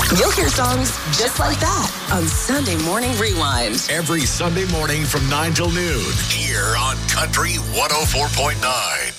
You'll hear songs just like that on Sunday Morning Rewind. Every Sunday morning from 9 till noon here on Country 104.9.